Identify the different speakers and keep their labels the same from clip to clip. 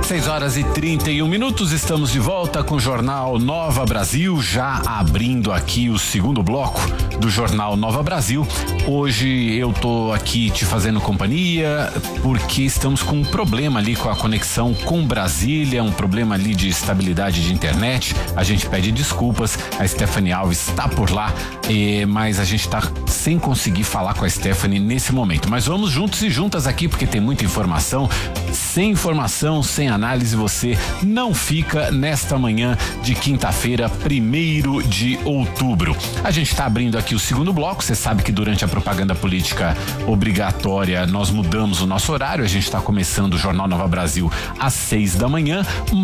Speaker 1: 6h31, estamos de volta com o Jornal Nova Brasil, já abrindo aqui o segundo bloco do Jornal Nova Brasil. Hoje eu tô aqui te fazendo companhia porque estamos com um problema ali com a conexão com Brasília, um problema ali de estabilidade de internet. A gente pede desculpas, a Stephanie Alves está por lá, mas a gente tá sem conseguir falar com a Stephanie nesse momento. Mas vamos juntos e juntas aqui porque tem muita informação. Sem informação, sem análise, você não fica nesta manhã de quinta-feira, 1º de outubro. A gente está abrindo aqui o segundo bloco. Você sabe que durante a propaganda política obrigatória nós mudamos o nosso horário. A gente está começando o Jornal Nova Brasil às 6 da manhã,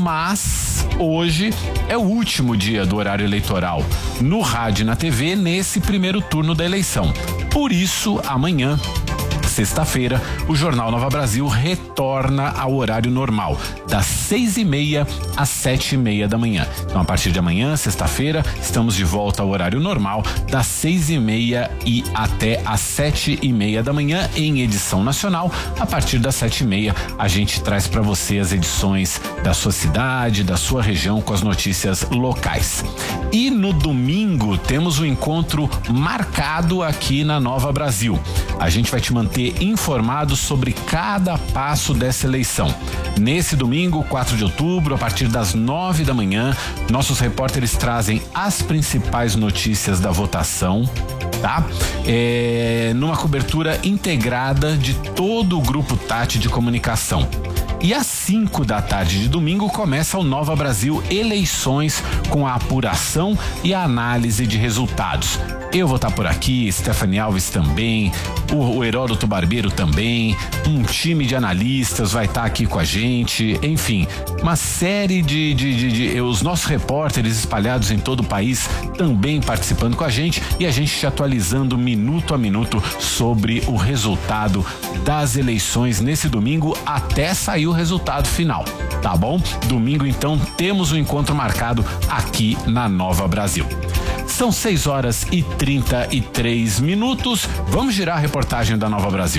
Speaker 1: mas hoje é o último dia do horário eleitoral no rádio e na TV nesse primeiro turno da eleição. Por isso, amanhã, sexta-feira, o Jornal Nova Brasil retorna ao horário normal, das 6h30 às 7h30 da manhã. Então, a partir de amanhã, sexta-feira, estamos de volta ao horário normal, das 6h30 e até às 7h30 da manhã, em edição nacional. A partir das 7h30, a gente traz para você as edições da sua cidade, da sua região, com as notícias locais. E no domingo, temos um encontro marcado aqui na Nova Brasil. A gente vai te manter informado sobre cada passo dessa eleição. Nesse domingo, 4 de outubro, a partir das 9 da manhã, nossos repórteres trazem as principais notícias da votação, tá? Numa cobertura integrada de todo o grupo Tati de comunicação. E às 5 da tarde de domingo começa o Nova Brasil Eleições, com a apuração e a análise de resultados. Eu vou estar por aqui, Stephanie Alves também, o Heródoto Barbeiro também, um time de analistas vai estar aqui com a gente, enfim, uma série de os nossos repórteres espalhados em todo o país também participando com a gente, e a gente te atualizando minuto a minuto sobre o resultado das eleições nesse domingo até sair o resultado final, tá bom? Domingo, então, temos um encontro marcado aqui na Nova Brasil. São 6h33. Vamos girar a reportagem da Nova Brasil.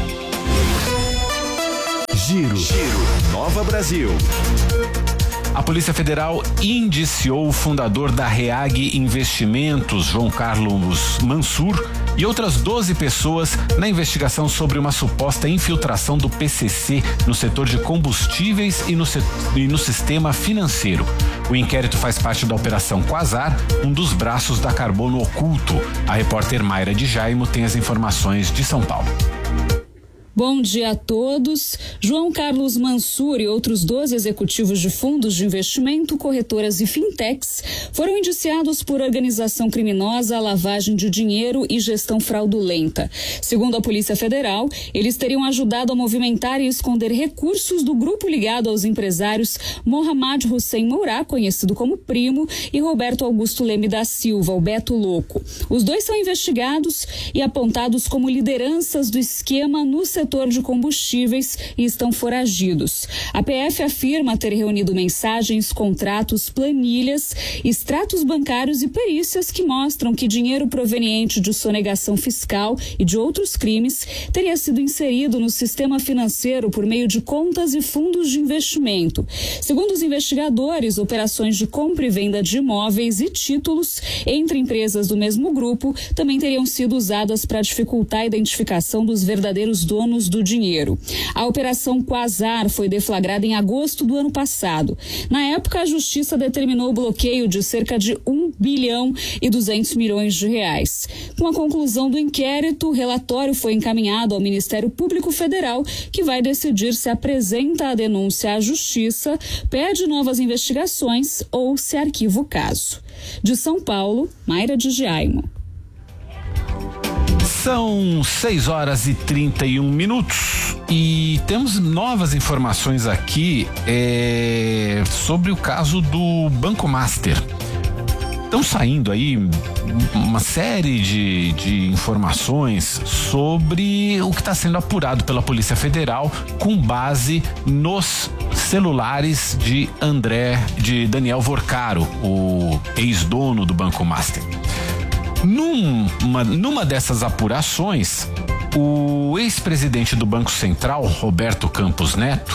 Speaker 2: Giro Nova Brasil.
Speaker 1: A Polícia Federal indiciou o fundador da REAG Investimentos, João Carlos Mansur, e outras 12 pessoas na investigação sobre uma suposta infiltração do PCC no setor de combustíveis e no sistema financeiro. O inquérito faz parte da Operação Quasar, um dos braços da Carbono Oculto. A repórter Mayra de Jaimo tem as informações de São Paulo.
Speaker 3: Bom dia a todos. João Carlos Mansur e outros 12 executivos de fundos de investimento, corretoras e fintechs foram indiciados por organização criminosa, lavagem de dinheiro e gestão fraudulenta. Segundo a Polícia Federal, eles teriam ajudado a movimentar e esconder recursos do grupo ligado aos empresários Mohamed Hussein Mourá, conhecido como Primo, e Roberto Augusto Leme da Silva, o Beto Louco. Os dois são investigados e apontados como lideranças do esquema no setor de combustíveis e estão foragidos. A PF afirma ter reunido mensagens, contratos, planilhas, extratos bancários e perícias que mostram que dinheiro proveniente de sonegação fiscal e de outros crimes teria sido inserido no sistema financeiro por meio de contas e fundos de investimento. Segundo os investigadores, operações de compra e venda de imóveis e títulos entre empresas do mesmo grupo também teriam sido usadas para dificultar a identificação dos verdadeiros donos do dinheiro. A Operação Quasar foi deflagrada em agosto do ano passado. Na época, a Justiça determinou o bloqueio de cerca de 1 bilhão e 200 milhões de reais. Com a conclusão do inquérito, o relatório foi encaminhado ao Ministério Público Federal, que vai decidir se apresenta a denúncia à Justiça, pede novas investigações ou se arquiva o caso. De São Paulo, Mayra de Jaimo.
Speaker 1: São 6h31 e temos novas informações aqui sobre o caso do Banco Master. Estão saindo aí uma série de informações sobre o que está sendo apurado pela Polícia Federal com base nos celulares de Daniel Vorcaro, o ex-dono do Banco Master. Numa dessas apurações, o ex-presidente do Banco Central, Roberto Campos Neto,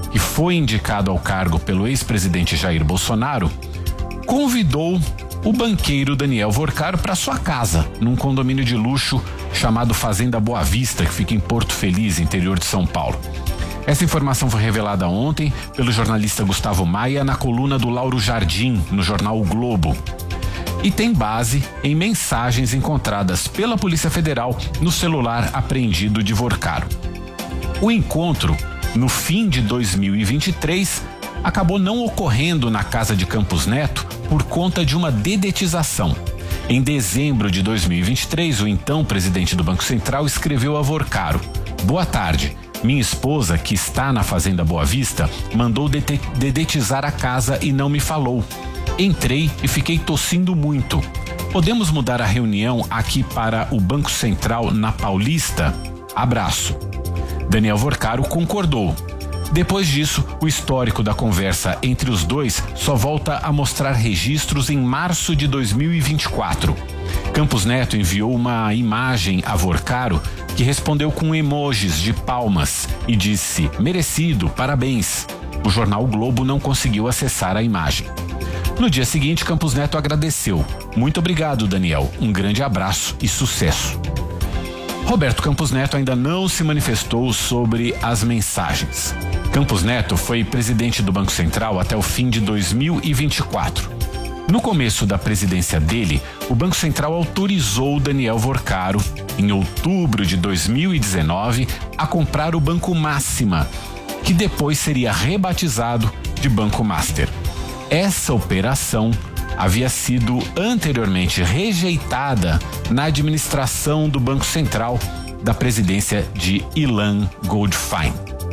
Speaker 1: que foi indicado ao cargo pelo ex-presidente Jair Bolsonaro, convidou o banqueiro Daniel Vorcaro para sua casa, num condomínio de luxo chamado Fazenda Boa Vista, que fica em Porto Feliz, interior de São Paulo. Essa informação foi revelada ontem pelo jornalista Gustavo Maia na coluna do Lauro Jardim, no jornal O Globo. E tem base em mensagens encontradas pela Polícia Federal no celular apreendido de Vorcaro. O encontro, no fim de 2023, acabou não ocorrendo na casa de Campos Neto por conta de uma dedetização. Em dezembro de 2023, o então presidente do Banco Central escreveu a Vorcaro: "Boa tarde. Minha esposa, que está na Fazenda Boa Vista, mandou dedetizar a casa e não me falou. Entrei e fiquei tossindo muito. Podemos mudar a reunião aqui para o Banco Central na Paulista? Abraço." Daniel Vorcaro concordou. Depois disso, o histórico da conversa entre os dois só volta a mostrar registros em março de 2024. Campos Neto enviou uma imagem a Vorcaro, que respondeu com emojis de palmas e disse: "Merecido, parabéns." O jornal o Globo não conseguiu acessar a imagem. No dia seguinte, Campos Neto agradeceu: "Muito obrigado, Daniel. Um grande abraço e sucesso." Roberto Campos Neto ainda não se manifestou sobre as mensagens. Campos Neto foi presidente do Banco Central até o fim de 2024. No começo da presidência dele, o Banco Central autorizou Daniel Vorcaro, em outubro de 2019, a comprar o Banco Máxima, que depois seria rebatizado de Banco Master. Essa operação havia sido anteriormente rejeitada na administração do Banco Central da presidência de Ilan Goldfein.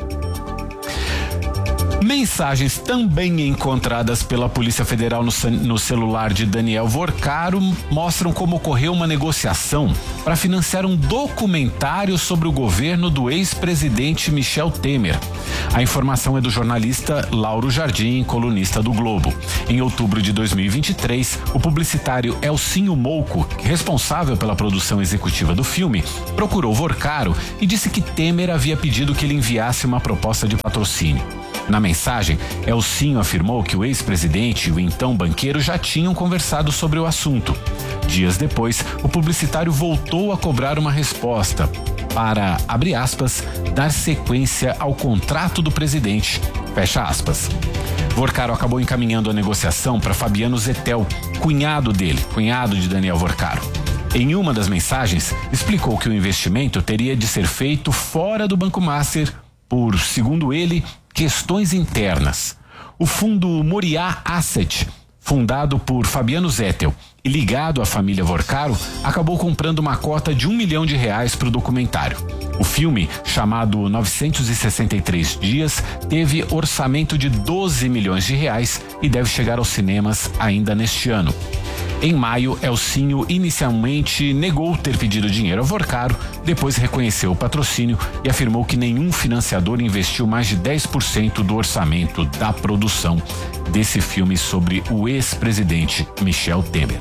Speaker 1: Mensagens também encontradas pela Polícia Federal no celular de Daniel Vorcaro mostram como ocorreu uma negociação para financiar um documentário sobre o governo do ex-presidente Michel Temer. A informação é do jornalista Lauro Jardim, colunista do Globo. Em outubro de 2023, o publicitário Elcinho Mouco, responsável pela produção executiva do filme, procurou Vorcaro e disse que Temer havia pedido que ele enviasse uma proposta de patrocínio. Na mensagem, Elcinho afirmou que o ex-presidente e o então banqueiro já tinham conversado sobre o assunto. Dias depois, o publicitário voltou a cobrar uma resposta para, abre aspas, dar sequência ao contrato do presidente, fecha aspas. Vorcaro acabou encaminhando a negociação para Fabiano Zettel, cunhado de Daniel Vorcaro. Em uma das mensagens, explicou que o investimento teria de ser feito fora do Banco Master por, segundo ele, questões internas. O fundo Moriá Asset, fundado por Fabiano Zettel e ligado à família Vorcaro, acabou comprando uma cota de R$1 milhão para o documentário. O filme, chamado 963 Dias, teve orçamento de R$12 milhões e deve chegar aos cinemas ainda neste ano. Em maio, Elcinho inicialmente negou ter pedido dinheiro a Vorcaro, depois reconheceu o patrocínio e afirmou que nenhum financiador investiu mais de 10% do orçamento da produção desse filme sobre o ex-presidente Michel Temer.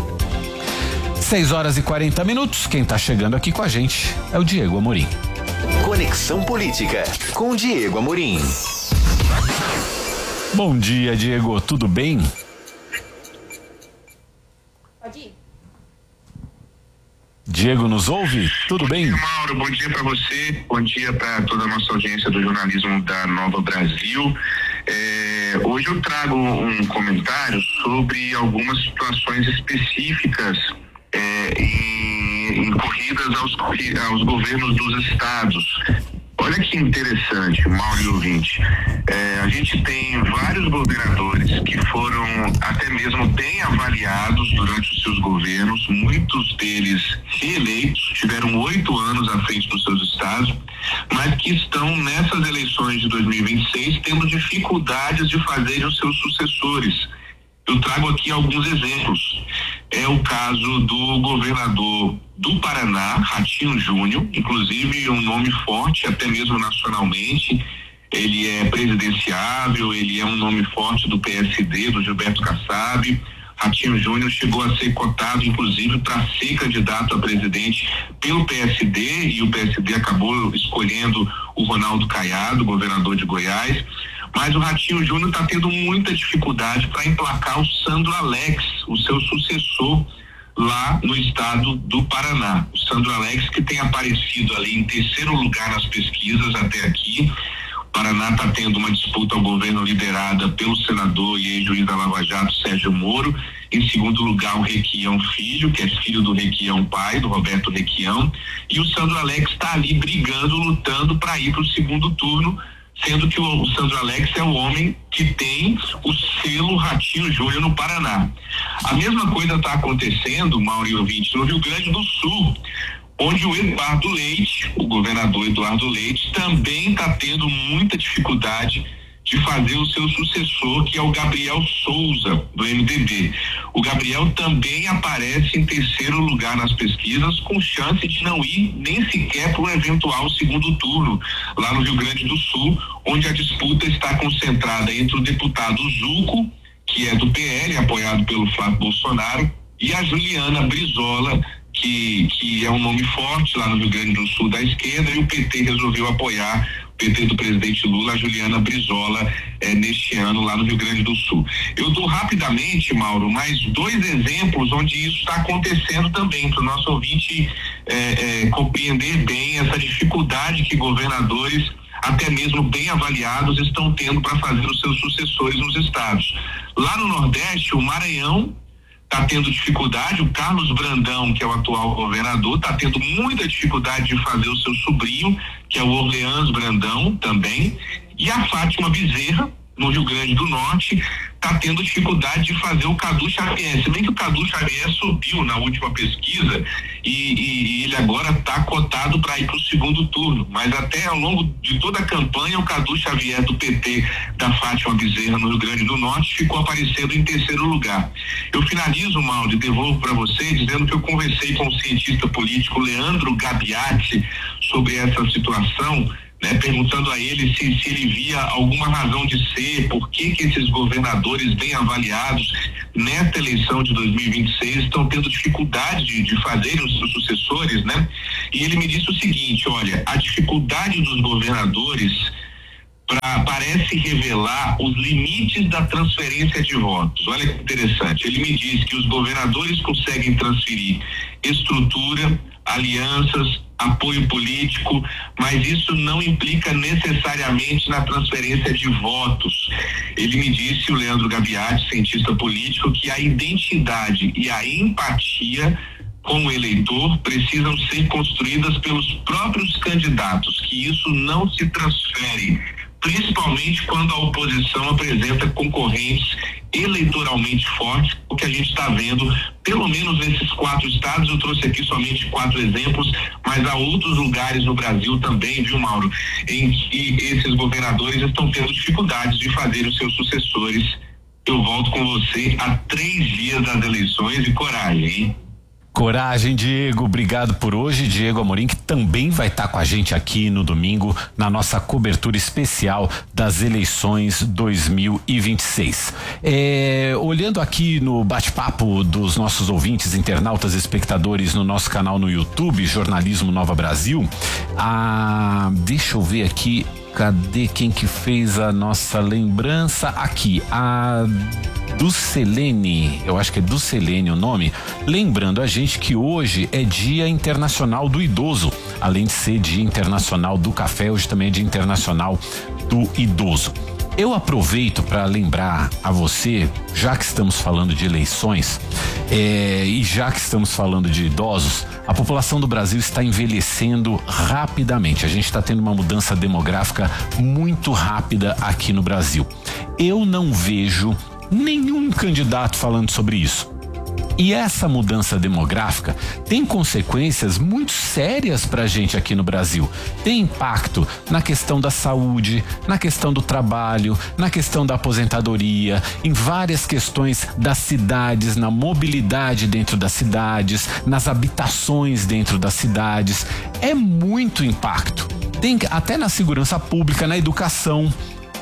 Speaker 1: 6h40. Quem está chegando aqui com a gente é o Diego Amorim.
Speaker 2: Conexão Política com Diego Amorim.
Speaker 1: Bom dia, Diego. Tudo bem?
Speaker 4: Pode ir.
Speaker 1: Diego, nos ouve? Tudo bem?
Speaker 5: Bom dia, Mauro. Bom dia para você. Bom dia para toda a nossa audiência do jornalismo da Nova Brasil. Hoje eu trago um comentário sobre algumas situações específicas incorridas aos governos dos estados. Olha que interessante, Mauro e ouvinte. A gente tem vários governadores que foram até mesmo bem avaliados durante os seus governos, muitos deles reeleitos, tiveram 8 anos à frente dos seus estados, mas que estão nessas eleições de 2026 tendo dificuldades de fazerem os seus sucessores. Eu trago aqui alguns exemplos. É o caso do governador do Paraná, Ratinho Júnior, inclusive um nome forte, até mesmo nacionalmente. Ele é presidenciável, ele é um nome forte do PSD, do Gilberto Kassab. Ratinho Júnior chegou a ser cotado, inclusive, para ser candidato a presidente pelo PSD, e o PSD acabou escolhendo o Ronaldo Caiado, governador de Goiás. Mas o Ratinho Júnior está tendo muita dificuldade para emplacar o Sandro Alex, o seu sucessor lá no estado do Paraná. O Sandro Alex, que tem aparecido ali em terceiro lugar nas pesquisas até aqui. O Paraná está tendo uma disputa ao governo liderada pelo senador e ex-juiz da Lava Jato, Sérgio Moro. Em segundo lugar, o Requião Filho, que é filho do Requião pai, do Roberto Requião. E o Sandro Alex está ali brigando, lutando para ir para o segundo turno, sendo que o Sandro Alex é o homem que tem o selo Ratinho Júnior no Paraná. A mesma coisa está acontecendo, Mauro e ouvinte, no Rio Grande do Sul, onde o Eduardo Leite, o governador Eduardo Leite, também está tendo muita dificuldade de fazer o seu sucessor, que é o Gabriel Souza, do MDB. O Gabriel também aparece em terceiro lugar nas pesquisas, com chance de não ir nem sequer para um eventual segundo turno, lá no Rio Grande do Sul, onde a disputa está concentrada entre o deputado Zuco, que é do PL, apoiado pelo Flávio Bolsonaro, e a Juliana Brizola, que é um nome forte lá no Rio Grande do Sul da esquerda, e o PT resolveu apoiar o PT do presidente Lula, a Juliana Brizola, neste ano lá no Rio Grande do Sul. Eu dou rapidamente, Mauro, mais 2 exemplos onde isso está acontecendo também, para o nosso ouvinte compreender bem essa dificuldade que governadores, até mesmo bem avaliados, estão tendo para fazer os seus sucessores nos estados. Lá no Nordeste, o Maranhão está tendo dificuldade, o Carlos Brandão, que é o atual governador, está tendo muita dificuldade de fazer o seu sobrinho, que é o Orleans Brandão também, e a Fátima Bezerra, no Rio Grande do Norte, está tendo dificuldade de fazer o Cadu Xavier. Se bem que o Cadu Xavier subiu na última pesquisa e ele agora está cotado para ir para o segundo turno, mas até ao longo de toda a campanha, o Cadu Xavier do PT da Fátima Bezerra no Rio Grande do Norte ficou aparecendo em terceiro lugar. Eu finalizo, Mauro, e devolvo para você dizendo que eu conversei com o cientista político Leandro Gabiati sobre essa situação, perguntando a ele se ele via alguma razão de ser, por que esses governadores bem avaliados nesta eleição de 2026 estão tendo dificuldade de fazerem os seus sucessores, E ele me disse o seguinte: olha, a dificuldade dos governadores parece revelar os limites da transferência de votos. Olha que interessante. Ele me diz que os governadores conseguem transferir estrutura, alianças, apoio político, mas isso não implica necessariamente na transferência de votos. Ele me disse, o Leandro Gabiati, cientista político, que a identidade e a empatia com o eleitor precisam ser construídas pelos próprios candidatos, que isso não se transfere, principalmente quando a oposição apresenta concorrentes eleitoralmente fortes, o que a gente está vendo, pelo menos nesses 4 estados. Eu trouxe aqui somente 4 exemplos, mas há outros lugares no Brasil também, viu, Mauro, em que esses governadores estão tendo dificuldades de fazer os seus sucessores. Eu volto com você a 3 dias das eleições, e coragem, hein?
Speaker 1: Coragem, Diego, obrigado por hoje. Diego Amorim, que também vai estar com a gente aqui no domingo na nossa cobertura especial das eleições 2026. Olhando aqui no bate-papo dos nossos ouvintes, internautas, espectadores no nosso canal no YouTube, Jornalismo Nova Brasil, deixa eu ver aqui, cadê quem que fez a nossa lembrança? Aqui, a Dulcelene, eu acho que é Dulcelene o nome, lembrando a gente que hoje é Dia Internacional do Idoso. Além de ser Dia Internacional do Café, hoje também é Dia Internacional do Idoso. Eu aproveito para lembrar a você, já que estamos falando de eleições e já que estamos falando de idosos, a população do Brasil está envelhecendo rapidamente. A gente está tendo uma mudança demográfica muito rápida aqui no Brasil. Eu não vejo nenhum candidato falando sobre isso. E essa mudança demográfica tem consequências muito sérias para a gente aqui no Brasil. Tem impacto na questão da saúde, na questão do trabalho, na questão da aposentadoria, em várias questões das cidades, na mobilidade dentro das cidades, nas habitações dentro das cidades. É muito impacto. Tem até na segurança pública, na educação.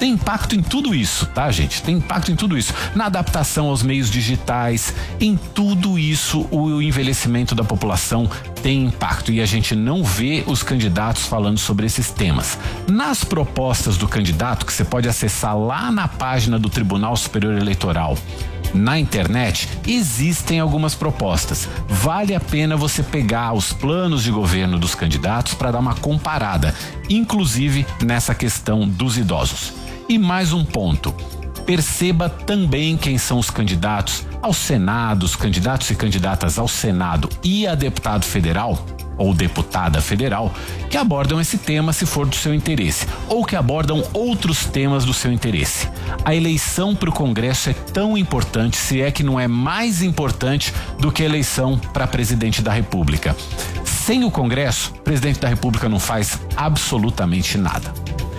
Speaker 1: tem impacto em tudo isso, tá, gente? Tem impacto em tudo isso. Na adaptação aos meios digitais, em tudo isso, o envelhecimento da população tem impacto e a gente não vê os candidatos falando sobre esses temas. Nas propostas do candidato, que você pode acessar lá na página do Tribunal Superior Eleitoral, na internet, existem algumas propostas. Vale a pena você pegar os planos de governo dos candidatos para dar uma comparada, inclusive nessa questão dos idosos. E mais um ponto. Perceba também quem são os candidatos ao Senado, os candidatos e candidatas ao Senado e a deputado federal ou deputada federal que abordam esse tema se for do seu interesse ou que abordam outros temas do seu interesse. A eleição para o Congresso é tão importante, se é que não é mais importante do que a eleição para presidente da República. Sem o Congresso, o presidente da República não faz absolutamente nada.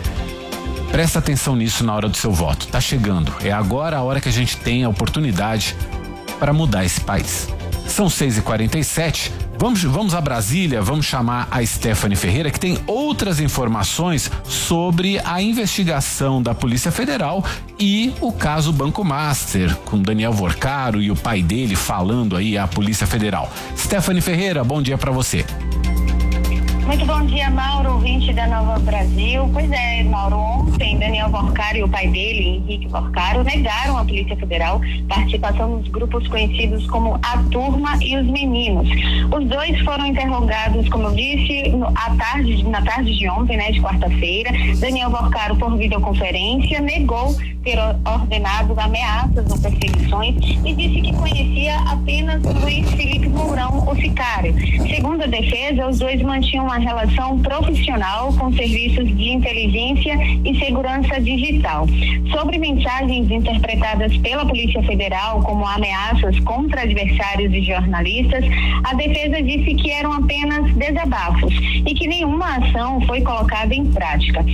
Speaker 1: Presta atenção nisso na hora do seu voto. Tá chegando. É agora a hora que a gente tem a oportunidade para mudar esse país. São 6h47. Vamos a Brasília, vamos chamar a Stephanie Ferreira, que tem outras informações sobre a investigação da Polícia Federal e o caso Banco Master, com Daniel Vorcaro e o pai dele falando aí à Polícia Federal. Stephanie Ferreira, bom dia para você.
Speaker 4: Muito bom dia, Mauro, ouvinte da Nova Brasil. Pois é, Mauro, ontem Daniel Vorcaro e o pai dele, Henrique Vorcaro, negaram à Polícia Federal participação nos grupos conhecidos como A Turma e os Meninos. Os dois foram interrogados, como eu disse, na tarde de ontem, de quarta-feira. Daniel Vorcaro, por videoconferência, negou ter ordenado ameaças ou perseguições e disse que conhecia apenas Luiz Felipe Mourão, o sicário. Segundo a defesa, os dois mantinham uma relação profissional com serviços de inteligência e segurança digital. Sobre mensagens interpretadas pela Polícia Federal como ameaças contra adversários e jornalistas, a defesa disse que eram apenas desabafos e que nenhuma ação foi colocada em prática.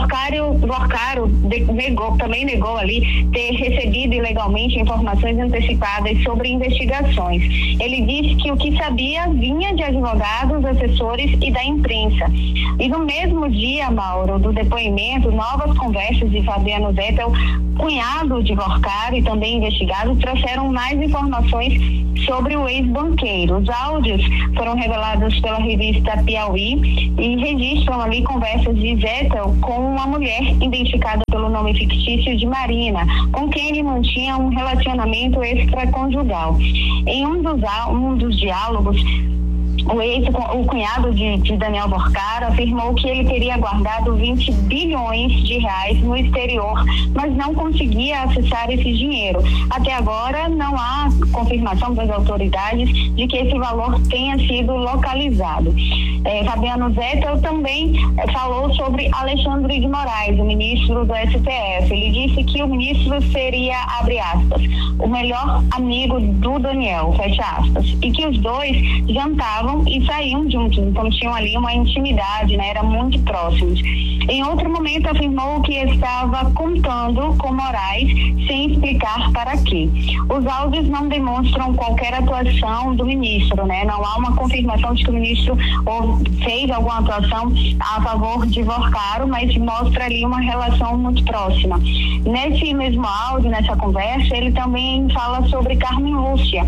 Speaker 4: Vorcaro também negou ali ter recebido ilegalmente informações antecipadas sobre investigações. Ele disse que o que sabia vinha de advogados, assessores e da imprensa. E no mesmo dia, Mauro, do depoimento, novas conversas de Fabiano Zettel, cunhado de Vorcaro e também investigado, trouxeram mais informações sobre o ex-banqueiro. Os áudios foram revelados pela revista Piauí e registram ali conversas de Zettel com uma mulher identificada pelo nome fictício de Marina, com quem ele mantinha um relacionamento extraconjugal. Em um dos diálogos, o cunhado de Daniel Vorcaro afirmou que ele teria guardado 20 bilhões de reais no exterior, mas não conseguia acessar esse dinheiro. Até agora não há confirmação das autoridades de que esse valor tenha sido localizado. Fabiano Zettel também falou sobre Alexandre de Moraes, o ministro do STF. Ele disse que o ministro seria, abre aspas, o melhor amigo do Daniel, fecha aspas, e que os dois jantavam e saíam juntos, então tinham ali uma intimidade, eram muito próximos. Em outro momento afirmou que estava contando com Moraes sem explicar para quê. Os áudios não demonstram qualquer atuação do ministro, não há uma confirmação de que o ministro fez alguma atuação a favor de Vorcaro, mas mostra ali uma relação muito próxima. Nesse mesmo áudio, nessa conversa, ele também fala sobre Carmen Lúcia,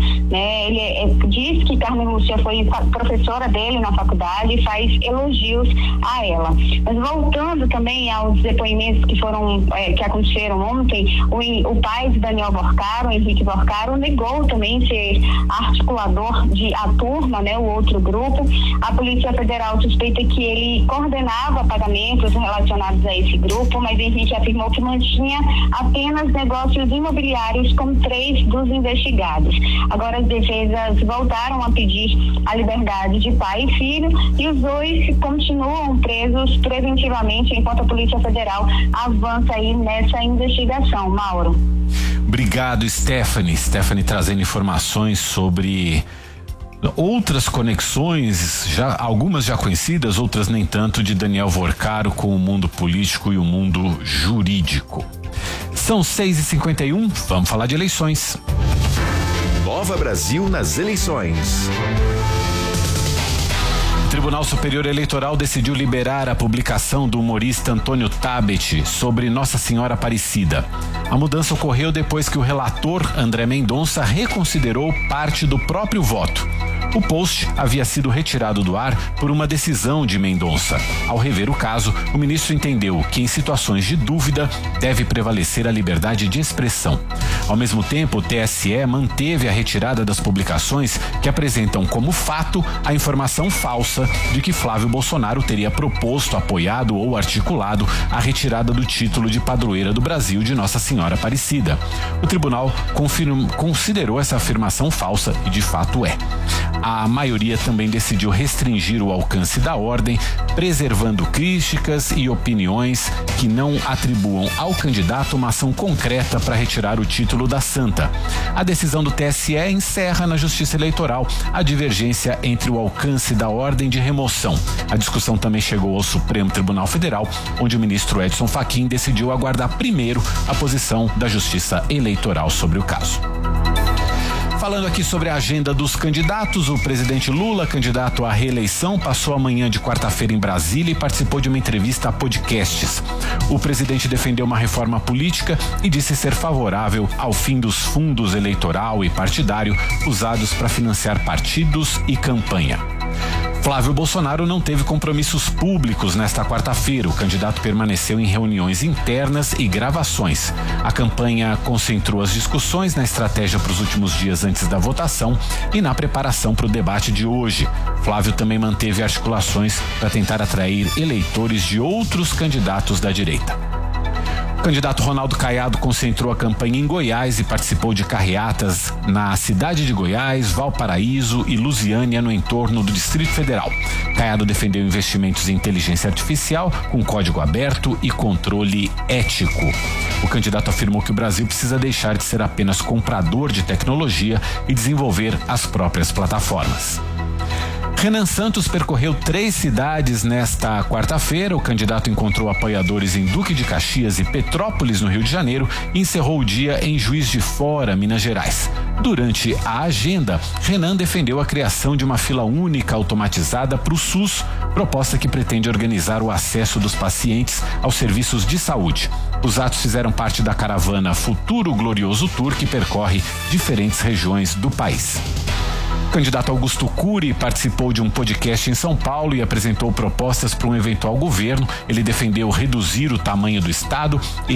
Speaker 4: ele diz que Carmen Lúcia foi professora dele na faculdade e faz elogios a ela. Mas voltando também aos depoimentos que aconteceram ontem, o pai de Daniel Vorcaro, Henrique Vorcaro, negou também ser articulador de A Turma, o outro grupo. A Polícia Federal suspeita que ele coordenava pagamentos relacionados a esse grupo, mas Henrique afirmou que mantinha apenas negócios imobiliários com 3 dos investigados. Agora as defesas voltaram a pedir a liberdade de pai e filho e os dois continuam presos preventivamente enquanto a Polícia Federal avança aí nessa investigação. Mauro.
Speaker 1: Obrigado, Stephanie. Stephanie trazendo informações sobre outras conexões, algumas já conhecidas, outras nem tanto, de Daniel Vorcaro com o mundo político e o mundo jurídico. São 6h51, vamos falar de eleições.
Speaker 2: Nova Brasil nas eleições.
Speaker 1: Tribunal Superior Eleitoral decidiu liberar a publicação do humorista Antônio Tabet sobre Nossa Senhora Aparecida. A mudança ocorreu depois que o relator André Mendonça reconsiderou parte do próprio voto. O post havia sido retirado do ar por uma decisão de Mendonça. Ao rever o caso, o ministro entendeu que em situações de dúvida deve prevalecer a liberdade de expressão. Ao mesmo tempo, o TSE manteve a retirada das publicações que apresentam como fato a informação falsa de que Flávio Bolsonaro teria proposto, apoiado ou articulado a retirada do título de padroeira do Brasil de Nossa Senhora Aparecida. O tribunal considerou essa afirmação falsa e de fato é. A maioria também decidiu restringir o alcance da ordem, preservando críticas e opiniões que não atribuam ao candidato uma ação concreta para retirar o título da santa. A decisão do TSE encerra na Justiça Eleitoral a divergência entre o alcance da ordem de remoção. A discussão também chegou ao Supremo Tribunal Federal, onde o ministro Edson Fachin decidiu aguardar primeiro a posição da Justiça Eleitoral sobre o caso. Falando aqui sobre a agenda dos candidatos, o presidente Lula, candidato à reeleição, passou a manhã de quarta-feira em Brasília e participou de uma entrevista a podcasts. O presidente defendeu uma reforma política e disse ser favorável ao fim dos fundos eleitoral e partidário usados para financiar partidos e campanha. Flávio Bolsonaro não teve compromissos públicos nesta quarta-feira. O candidato permaneceu em reuniões internas e gravações. A campanha concentrou as discussões na estratégia para os últimos dias antes da votação e na preparação para o debate de hoje. Flávio também manteve articulações para tentar atrair eleitores de outros candidatos da direita. O candidato Ronaldo Caiado concentrou a campanha em Goiás e participou de carreatas na cidade de Goiás, Valparaíso e Lusiânia, no entorno do Distrito Federal. Caiado defendeu investimentos em inteligência artificial com código aberto e controle ético. O candidato afirmou que o Brasil precisa deixar de ser apenas comprador de tecnologia e desenvolver as próprias plataformas. Renan Santos percorreu 3 cidades nesta quarta-feira. O candidato encontrou apoiadores em Duque de Caxias e Petrópolis, no Rio de Janeiro, e encerrou o dia em Juiz de Fora, Minas Gerais. Durante a agenda, Renan defendeu a criação de uma fila única automatizada para o SUS, proposta que pretende organizar o acesso dos pacientes aos serviços de saúde. Os atos fizeram parte da caravana Futuro Glorioso Tour, que percorre diferentes regiões do país. O candidato Augusto Cury participou de um podcast em São Paulo e apresentou propostas para um eventual governo. Ele defendeu reduzir o tamanho do Estado e